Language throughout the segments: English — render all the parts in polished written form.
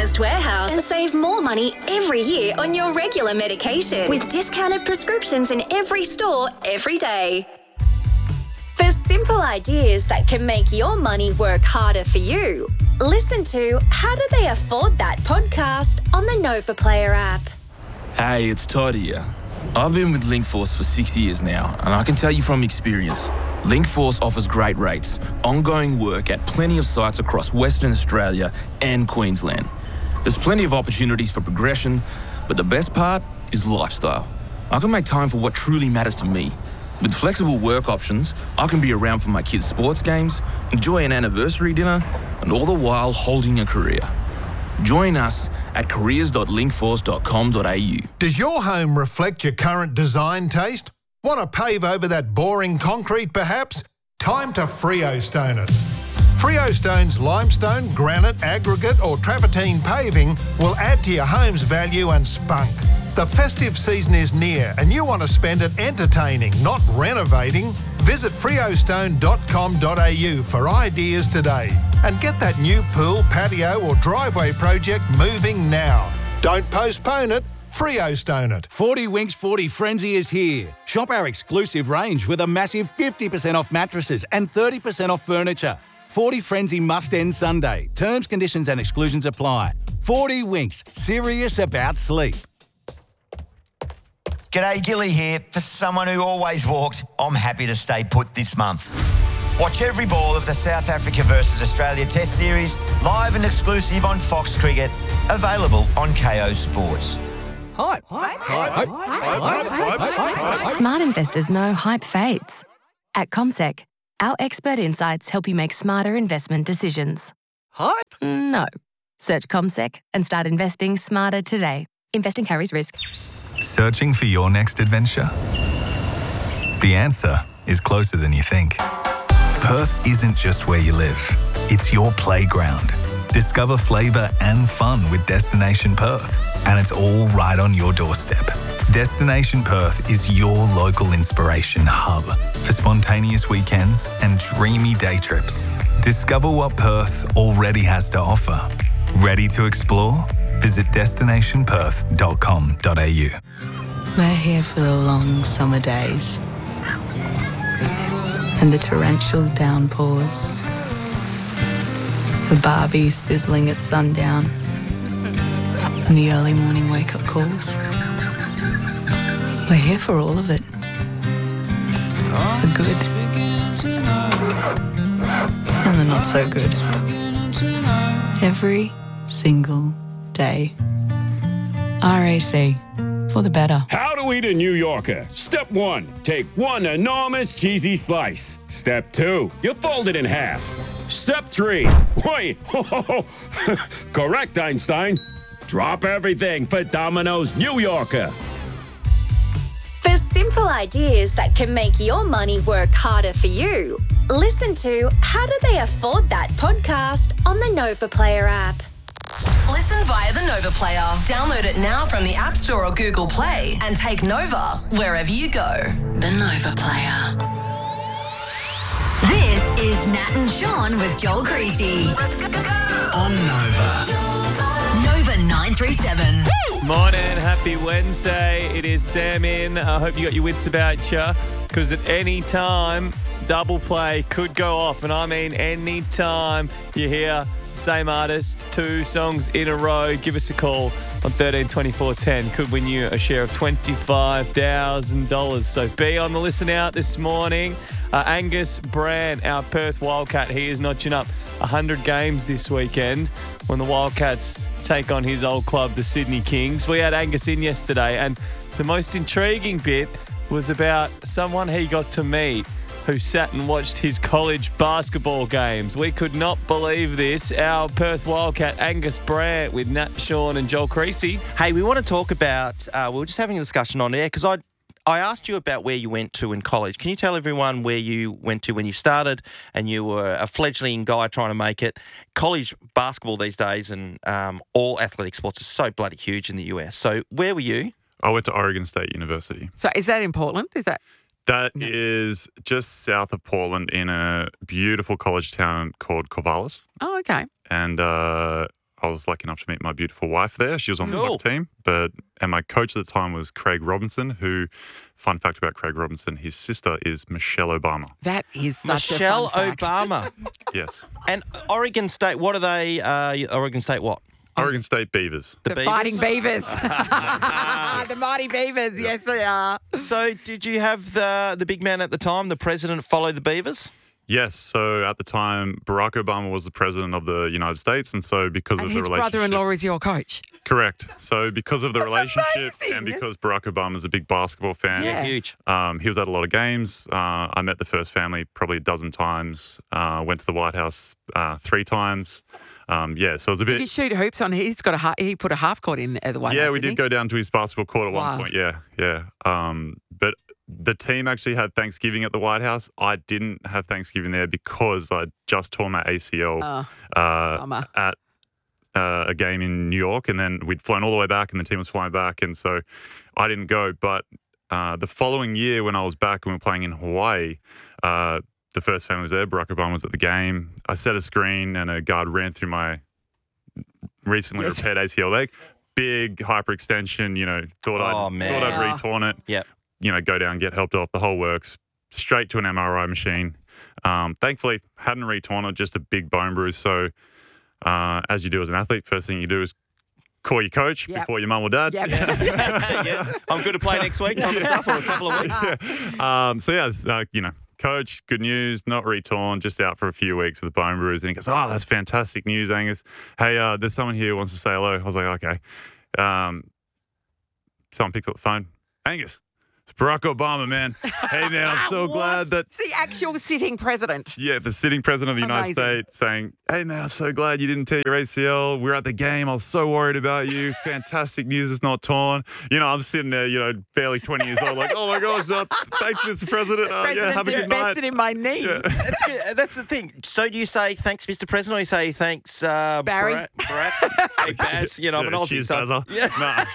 Chemist Warehouse and save more money every year on your regular medication with discounted prescriptions in every store every day. For simple ideas that can make your money work harder for you, listen to How Do They Afford That podcast on the Nova Player app. Hey, it's Todd here. I've been with Linkforce for 6 years now, and I can tell you from experience, Linkforce offers great rates, ongoing work at plenty of sites across Western Australia and Queensland. There's plenty of opportunities for progression, but the best part is lifestyle. I can make time for what truly matters to me. With flexible work options, I can be around for my kids' sports games, enjoy an anniversary dinner, and all the while holding a career. Join us at careers.linkforce.com.au. Does your home reflect your current design taste? Want to pave over that boring concrete perhaps? Time to Freestone it. Freestone's limestone, granite, aggregate or travertine paving will add to your home's value and spunk. The festive season is near and you want to spend it entertaining, not renovating? Visit freestone.com.au for ideas today and get that new pool, patio or driveway project moving now. Don't postpone it. Freestone it. 40 Winks 40 Frenzy is here. Shop our exclusive range with a massive 50% off mattresses and 30% off furniture. 40 Frenzy must end Sunday. Terms, conditions and exclusions apply. 40 Winks, serious about sleep. G'day, Gilly here. For someone who always walks, I'm happy to stay put this month. Watch every ball of the South Africa versus Australia Test Series, live and exclusive on Fox Cricket, available on KO Sports. Hype. Smart investors know hype fades. At CommSec, our expert insights help you make smarter investment decisions. Hype? No. Search CommSec and start investing smarter today. Investing carries risk. Searching for your next adventure? The answer is closer than you think. Perth isn't just where you live, it's your playground. Discover flavour and fun with Destination Perth, and it's all right on your doorstep. Destination Perth is your local inspiration hub for spontaneous weekends and dreamy day trips. Discover what Perth already has to offer. Ready to explore? Visit destinationperth.com.au. We're here for the long summer days and the torrential downpours, the barbie sizzling at sundown and the early morning wake-up calls. We're here for all of it. The good and the not so good. Every single day. RAC, for the better. How to eat a New Yorker. Step 1, take one enormous cheesy slice. Step 2, you fold it in half. Step 3, wait, correct, Einstein. Drop everything for Domino's New Yorker. For simple ideas that can make your money work harder for you, listen to How Do They Afford That podcast on the Nova Player app. Listen via the Nova Player. Download it now from the App Store or Google Play and take Nova wherever you go. The Nova Player. This is Nat and Sean with Joel Creasy. Let's go. On Nova. Nova 937. Morning, happy Wednesday. It is Sam in. I hope you got your wits about you, because at any time, double play could go off. And I mean any time you hear same artist, 2 songs in a row, give us a call on 13 24 10. Could win you a share of $25,000. So be on the listen out this morning. Angus Brand, our Perth Wildcat, he is notching up 100 games this weekend when the Wildcats take on his old club, the Sydney Kings. We had Angus in yesterday, and the most intriguing bit was about someone he got to meet who sat and watched his college basketball games. We could not believe this. Our Perth Wildcat, Angus Brandt, with Nat, Sean and Joel Creasy. Hey, we want to talk about, we were just having a discussion on air, because I asked you about where you went to in college. Can you tell everyone where you went to when you started and you were a fledgling guy trying to make it? College basketball these days and all athletic sports are so bloody huge in the US. So where were you? I went to Oregon State University. So is that in Portland? That is just south of Portland in a beautiful college town called Corvallis. Oh, okay. And I was lucky enough to meet my beautiful wife there. She was on the Cool. soccer team, and my coach at the time was Craig Robinson, who, fun fact about Craig Robinson, his sister is Michelle Obama. That is such Michelle a fun fact. Obama. Yes. And Oregon State, what are they? Oregon State what? Oregon State Beavers. The Fighting Beavers. The mighty Beavers, yes they are. So did you have the big man at the time, the president, follow the Beavers? Yes. So at the time, Barack Obama was the president of the United States, and so because And of the his relationship, brother-in-law is your coach. correct. So because of the relationship, amazing. and because Barack Obama's a big basketball fan, Yeah. Huge. he was at a lot of games. I met the first family probably a dozen times. Went to the White House 3 times. So it was a Did bit. you shoot hoops on? He put a half court in at the White Yeah, House, we didn't did go down to his basketball court at Wow. one point. Yeah. But the team actually had Thanksgiving at the White House. I didn't have Thanksgiving there because I just tore my ACL bummer. at a game in New York, and then we'd flown all the way back, and the team was flying back, and so I didn't go. But the following year, when I was back and we were playing in Hawaii, the first family was there. Barack Obama was at the game. I set a screen, and a guard ran through my recently repaired ACL leg. Big hyperextension, thought I'd re-torn it. Yep. Go down, get helped off, the whole works, straight to an MRI machine. Thankfully, hadn't re-torn it, just a big bone bruise. So as you do as an athlete, first thing you do is call your coach before your mum or dad. Yep. Yeah. I'm good to play next week type of stuff, or a couple of weeks. Coach, good news, not re-torn, just out for a few weeks with a bone bruise. And he goes, oh, that's fantastic news, Angus. Hey, there's someone here who wants to say hello. I was like, okay. Someone picks up the phone. Angus, it's Barack Obama, man. Hey, man, I'm so glad that... It's the actual sitting president. Yeah, the sitting president of the United Amazing. States saying, hey, man, I'm so glad you didn't tear your ACL. We're at the game. I was so worried about you. Fantastic news, it's not torn. I'm sitting there, barely 20 years old, like, oh, my gosh, thanks, Mr. President. Have a good night. Invested in my knee. Yeah. That's good. That's the thing. So do you say thanks, Mr. President, or you say thanks, Barry? Barack? Hey, Baz. I'm an Aussie. Cheers, so- Bazza. Yeah.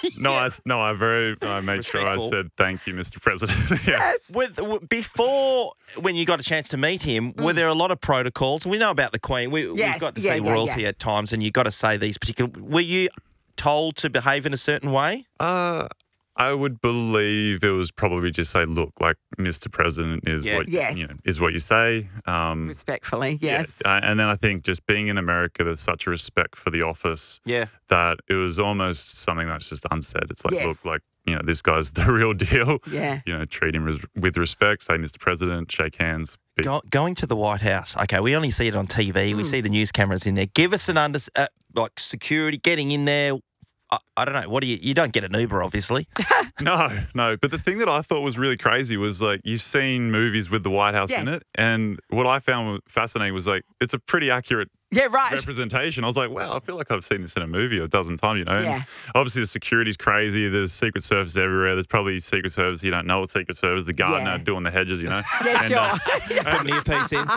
I made sure I Respectful. said thank you, Mr. President. Yeah. Before, when you got a chance to meet him, were there a lot of protocols? We know about the Queen. We've got to see royalty at times, and you've got to say these particular. Were you told to behave in a certain way? I would believe it was probably just say, look, like Mr. President is what is what you say. Respectfully, yes. And then I think just being in America, there's such a respect for the office that it was almost something that's just unsaid. It's like, look, like, this guy's the real deal. Yeah. Treat him with respect, say Mr. President, shake hands. Going to the White House. Okay, we only see it on TV. We see the news cameras in there. Give us an like security, getting in there. I don't know. What do you don't get an Uber, obviously. No. But the thing that I thought was really crazy was like you've seen movies with the White House in it, and what I found fascinating was like it's a pretty accurate representation. I was like, wow, I feel like I've seen this in a movie a dozen times, Yeah. And obviously the security's crazy. There's Secret Service everywhere. There's probably Secret Service you don't know what Secret Service. The gardener doing the hedges, Yeah, And, sure. Putting your piece in.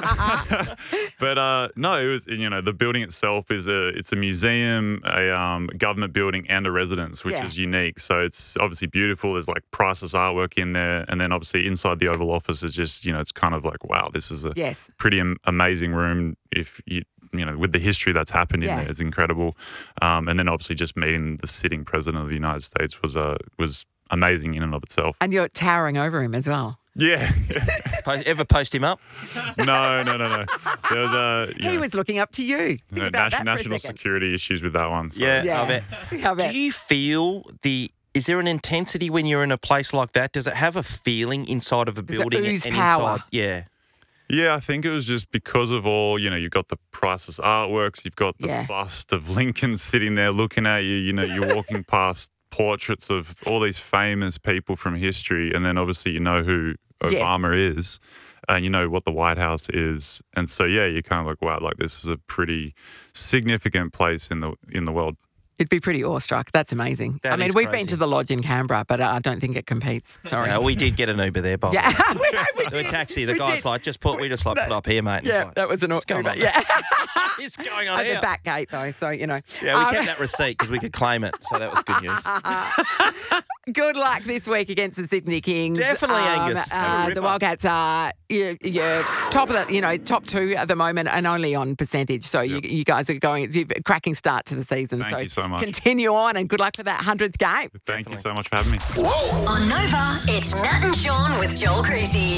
But no, it was the building itself is it's a museum, a government building, and a residence, which is unique. So it's obviously beautiful. There's like priceless artwork in there, and then obviously inside the Oval Office is just it's kind of like wow, this is a pretty amazing room. If you with the history that's happened in there, it's incredible. And then obviously just meeting the sitting president of the United States was amazing in and of itself. And you're towering over him as well. Yeah. Ever post him up? No. There was He was looking up to you. Think about that for a national second. security issues with that one. So. Yeah, I bet. Do you feel is there an intensity when you're in a place like that? Does it have a feeling inside of a Does it building? ooze and power? Inside, yeah. Yeah, I think it was just because of all, you've got the priceless artworks, you've got the bust of Lincoln sitting there looking at you, you're walking past portraits of all these famous people from history, and then obviously you know who Obama is, and you know what the White House is. And so, you're kind of like, wow, like this is a pretty significant place in the world. You'd be pretty awestruck. That's amazing. That I mean, is we've crazy. been to the lodge in Canberra, but I don't think it competes. Sorry. We did get an Uber there, Bob. Yeah, The taxi. The guy's like, we just put up here, mate. And he's Yeah, like, that was an what's going Uber. on? Yeah. It's going on At here. the back gate, though, so, you know. Yeah, we kept that receipt because we could claim it, so that was good news. Good luck this week against the Sydney Kings. Definitely, Angus. Have a The ripper. Wildcats are you're top of the, top two at the moment, and only on percentage. So you guys are going. It's a cracking start to the season. Thank you so much. Continue on, and good luck for that 100th game. Thank you so much for having me. On Nova, it's Nat and Sean with Joel Creasy.